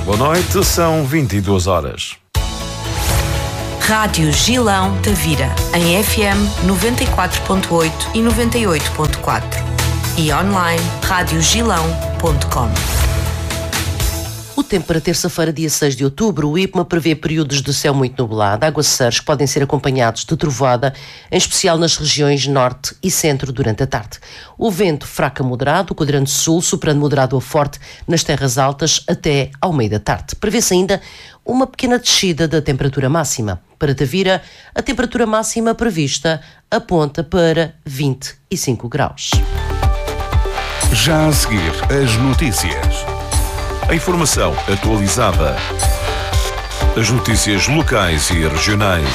Boa noite, são 22 horas. Rádio Gilão Tavira, em FM 94.8 e 98.4 e online radiogilão.com. O tempo para terça-feira, dia 6 de outubro, o IPMA prevê períodos de céu muito nublado, aguaceiros que podem ser acompanhados de trovoada, em especial nas regiões norte e centro durante a tarde. O vento fraco a moderado, o quadrante sul, superando moderado a forte nas terras altas até ao meio da tarde. Prevê-se ainda uma pequena descida da temperatura máxima. Para Tavira, a temperatura máxima prevista aponta para 25 graus. Já a seguir, as notícias. A informação atualizada. As notícias locais e regionais.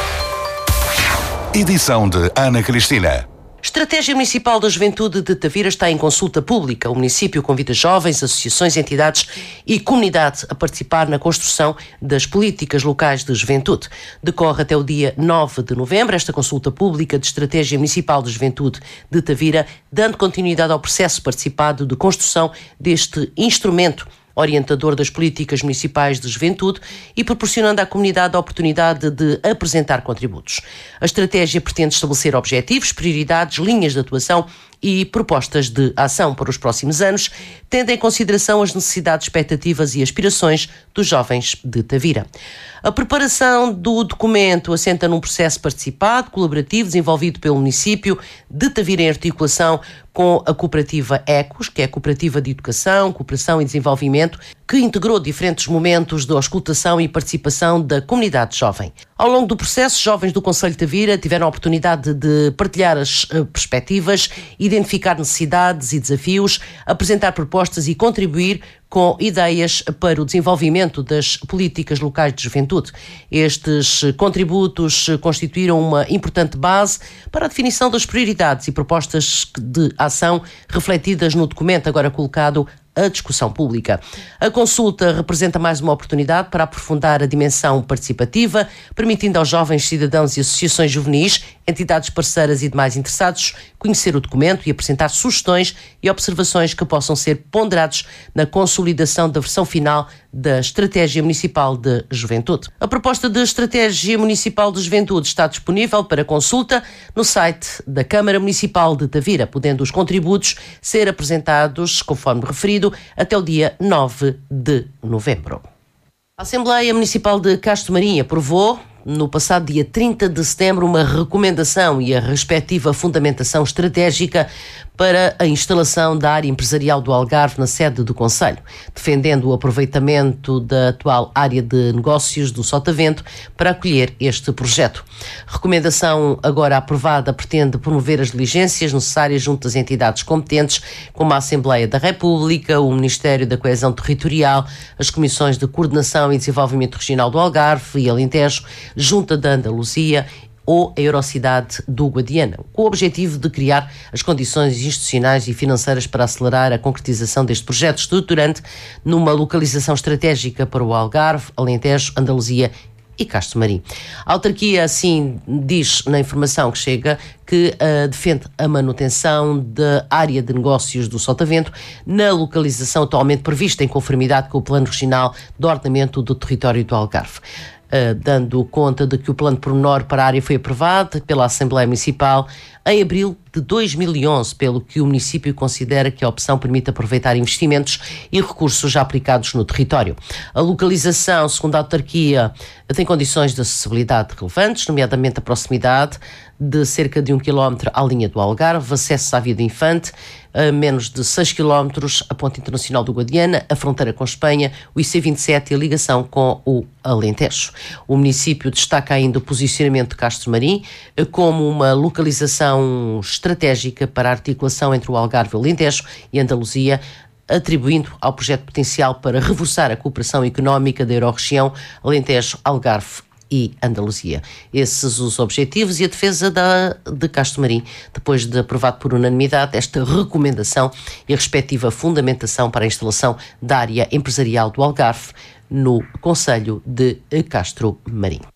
Edição de Ana Cristina. Estratégia Municipal da Juventude de Tavira está em consulta pública. O município convida jovens, associações, entidades e comunidade a participar na construção das políticas locais de juventude. Decorre até o dia 9 de novembro esta consulta pública de Estratégia Municipal de Juventude de Tavira, dando continuidade ao processo participado de construção deste instrumento orientador das políticas municipais de juventude e proporcionando à comunidade a oportunidade de apresentar contributos. A estratégia pretende estabelecer objetivos, prioridades, linhas de atuação e propostas de ação para os próximos anos, tendo em consideração as necessidades, expectativas e aspirações dos jovens de Tavira. A preparação do documento assenta num processo participado, colaborativo, desenvolvido pelo município de Tavira em articulação com a cooperativa ECOS, que é a Cooperativa de Educação, Cooperação e Desenvolvimento, que integrou diferentes momentos de auscultação e participação da comunidade jovem. Ao longo do processo, jovens do Concelho de Tavira tiveram a oportunidade de partilhar as perspectivas, identificar necessidades e desafios, apresentar propostas e contribuir com ideias para o desenvolvimento das políticas locais de juventude. Estes contributos constituíram uma importante base para a definição das prioridades e propostas de ação refletidas no documento agora colocado à discussão pública. A consulta representa mais uma oportunidade para aprofundar a dimensão participativa, permitindo aos jovens, cidadãos e associações juvenis, entidades parceiras e demais interessados conhecer o documento e apresentar sugestões e observações que possam ser ponderados na consolidação da versão final da Estratégia Municipal de Juventude. A proposta de Estratégia Municipal de Juventude está disponível para consulta no site da Câmara Municipal de Tavira, podendo os contributos ser apresentados, conforme referido, até o dia 9 de novembro. A Assembleia Municipal de Castro Marim aprovou, no passado dia 30 de setembro, uma recomendação e a respectiva fundamentação estratégica para a instalação da área empresarial do Algarve na sede do Concelho, defendendo o aproveitamento da atual área de negócios do Sotavento para acolher este projeto. Recomendação agora aprovada pretende promover as diligências necessárias junto às entidades competentes, como a Assembleia da República, o Ministério da Coesão Territorial, as Comissões de Coordenação e Desenvolvimento Regional do Algarve e Alentejo, Junta da Andaluzia ou a Eurocidade do Guadiana, com o objetivo de criar as condições institucionais e financeiras para acelerar a concretização deste projeto estruturante numa localização estratégica para o Algarve, Alentejo, Andaluzia e Castro Marim. A autarquia, assim, diz na informação que chega que defende a manutenção da área de negócios do Sotavento na localização atualmente prevista em conformidade com o Plano Regional de Ordenamento do Território do Algarve. Dando conta de que o plano pormenor para a área foi aprovado pela Assembleia Municipal em abril de 2011, pelo que o município considera que a opção permite aproveitar investimentos e recursos já aplicados no território. A localização, segundo a autarquia, tem condições de acessibilidade relevantes, nomeadamente a proximidade de cerca de 1 km à linha do Algarve, acesso à Via do Infante, a menos de 6 km a Ponte Internacional do Guadiana, a fronteira com Espanha, o IC27 e a ligação com o Alentejo. O município destaca ainda o posicionamento de Castro Marim como uma localização estratégica para a articulação entre o Algarve, o Alentejo e a Andaluzia, atribuindo ao projeto potencial para reforçar a cooperação económica da Euro-região Alentejo, Algarve e Andaluzia. Esses os objetivos e a defesa de Castro Marim, depois de aprovado por unanimidade esta recomendação e a respectiva fundamentação para a instalação da área empresarial do Algarve no Concelho de Castro Marim.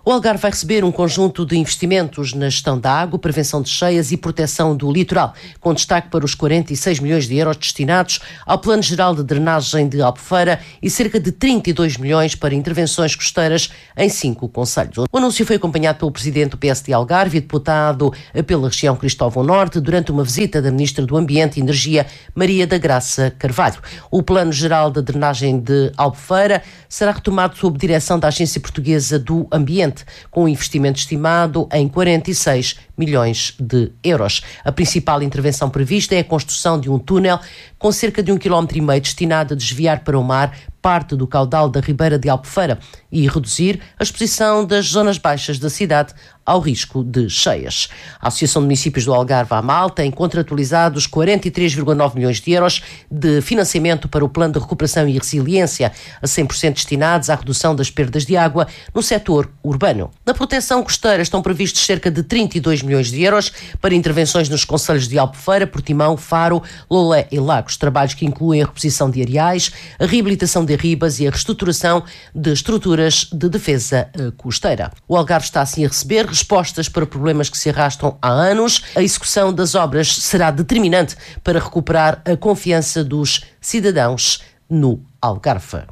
O Algarve vai receber um conjunto de investimentos na gestão da água, prevenção de cheias e proteção do litoral, com destaque para os 46 milhões de euros destinados ao Plano Geral de Drenagem de Albufeira e cerca de 32 milhões para intervenções costeiras em 5 concelhos. O anúncio foi acompanhado pelo presidente do PSD Algarve e deputado pela região Cristóvão Norte durante uma visita da Ministra do Ambiente e Energia, Maria da Graça Carvalho. O Plano Geral de Drenagem de Albufeira será retomado sob direção da Agência Portuguesa do Ambiente, com um investimento estimado em 46 milhões de euros. A principal intervenção prevista é a construção de um túnel com cerca de 1,5 km destinado a desviar para o mar parte do caudal da Ribeira de Albufeira e reduzir a exposição das zonas baixas da cidade ao risco de cheias. A Associação de Municípios do Algarve, AMAL, tem contratualizado os 43,9 milhões de euros de financiamento para o Plano de Recuperação e Resiliência, a 100% destinados à redução das perdas de água no setor urbano. Na proteção costeira estão previstos cerca de 32 milhões de euros para intervenções nos concelhos de Albufeira, Portimão, Faro, Lolé e Lagos, trabalhos que incluem a reposição de areais, a reabilitação de ribas e a reestruturação de estruturas de defesa costeira. O Algarve está assim a receber respostas para problemas que se arrastam há anos. A execução das obras será determinante para recuperar a confiança dos cidadãos no Algarve.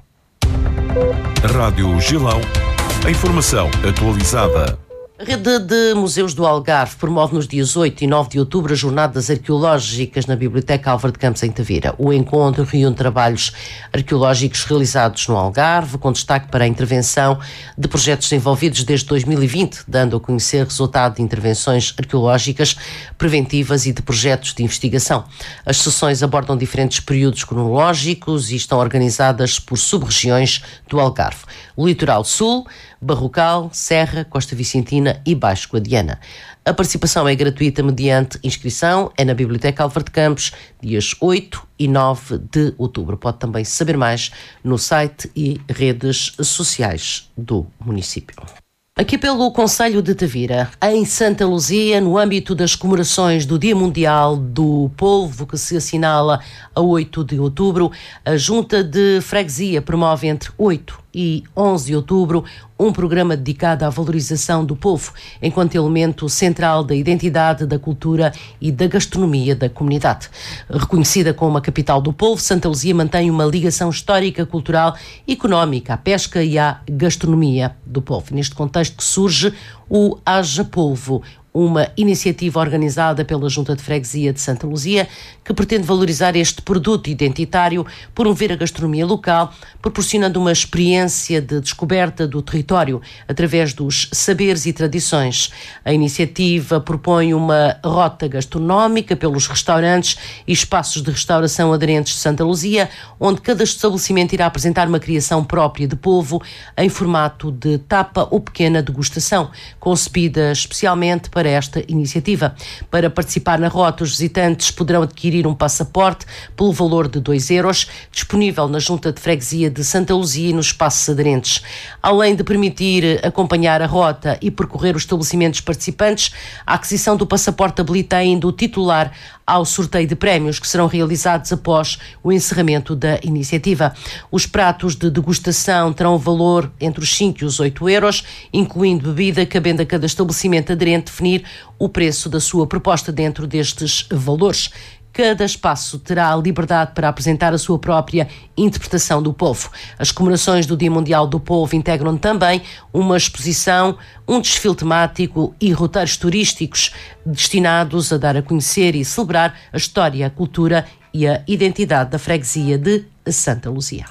Rádio Gilão, a informação atualizada. A Rede de Museus do Algarve promove nos dias 8 e 9 de outubro as jornadas arqueológicas na Biblioteca Álvaro de Campos, em Tavira. O encontro reúne trabalhos arqueológicos realizados no Algarve, com destaque para a intervenção de projetos desenvolvidos desde 2020, dando a conhecer resultado de intervenções arqueológicas preventivas e de projetos de investigação. As sessões abordam diferentes períodos cronológicos e estão organizadas por sub-regiões do Algarve: o Litoral Sul, Barrocal, Serra, Costa Vicentina e Baixo Guadiana. A participação é gratuita mediante inscrição, é na Biblioteca Álvaro de Campos, dias 8 e 9 de outubro. Pode também saber mais no site e redes sociais do município. Aqui pelo Concelho de Tavira, em Santa Luzia, no âmbito das comemorações do Dia Mundial do Polvo, que se assinala a 8 de outubro, a Junta de Freguesia promove entre 8 e 11 de outubro um programa dedicado à valorização do polvo, enquanto elemento central da identidade, da cultura e da gastronomia da comunidade. Reconhecida como a capital do polvo, Santa Luzia mantém uma ligação histórica, cultural e económica à pesca e à gastronomia do polvo. Neste contexto que surge o Haja Polvo, uma iniciativa organizada pela Junta de Freguesia de Santa Luzia que pretende valorizar este produto identitário, promover a gastronomia local, proporcionando uma experiência de descoberta do território através dos saberes e tradições. A iniciativa propõe uma rota gastronómica pelos restaurantes e espaços de restauração aderentes de Santa Luzia, onde cada estabelecimento irá apresentar uma criação própria de polvo em formato de tapa ou pequena degustação, concebida especialmente para esta iniciativa. Para participar na rota, os visitantes poderão adquirir um passaporte pelo valor de 2 euros, disponível na Junta de Freguesia de Santa Luzia e nos espaços aderentes. Além de permitir acompanhar a rota e percorrer os estabelecimentos participantes, a aquisição do passaporte habilita ainda o titular ao sorteio de prémios que serão realizados após o encerramento da iniciativa. Os pratos de degustação terão valor entre os 5 e os 8 euros, incluindo bebida, cabendo a cada estabelecimento aderente definir o preço da sua proposta dentro destes valores. Cada espaço terá a liberdade para apresentar a sua própria interpretação do polvo. As comemorações do Dia Mundial do Polvo integram também uma exposição, um desfile temático e roteiros turísticos destinados a dar a conhecer e celebrar a história, a cultura e a identidade da freguesia de Santa Luzia.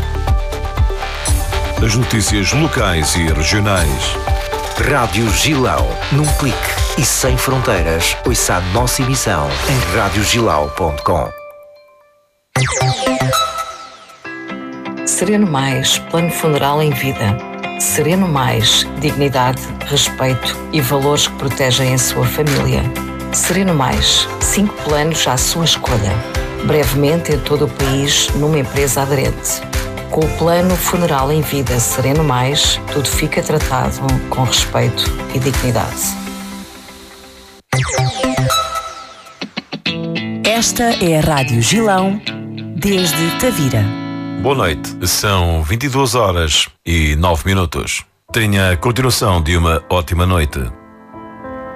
As notícias locais e regionais. Rádio Gilão, num clique e sem fronteiras. Ouça a nossa emissão em radiogilau.com. Sereno Mais, plano funeral em vida. Sereno Mais, dignidade, respeito e valores que protegem a sua família. Sereno Mais, 5 planos à sua escolha. Brevemente em todo o país, numa empresa aderente. Com o plano funeral em vida Sereno Mais, tudo fica tratado com respeito e dignidade. Esta é a Rádio Gilão, desde Tavira. Boa noite, são 22 horas e 9 minutos. Tenha a continuação de uma ótima noite.